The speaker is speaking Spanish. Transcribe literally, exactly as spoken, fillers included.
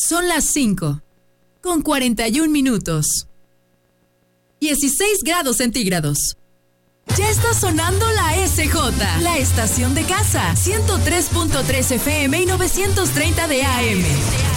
Son las cinco, con cuarenta y un minutos. dieciséis grados centígrados. Ya está sonando la S J, la estación de casa, ciento tres punto tres F M y novecientos treinta de A M.